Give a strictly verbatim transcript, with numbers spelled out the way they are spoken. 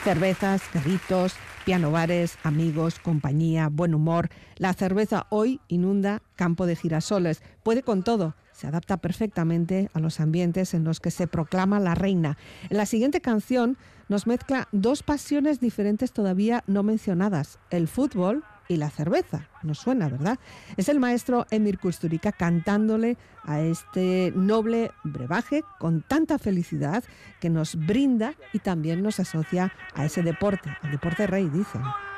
Cervezas, garritos, piano bares, amigos, compañía, buen humor. La cerveza hoy inunda Campo de Girasoles. Puede con todo. Se adapta perfectamente a los ambientes en los que se proclama la reina. En la siguiente canción nos mezcla dos pasiones diferentes todavía no mencionadas: el fútbol y la cerveza. Nos suena, ¿verdad? Es el maestro Emir Kusturica cantándole a este noble brebaje con tanta felicidad que nos brinda y también nos asocia a ese deporte, al deporte rey, dicen.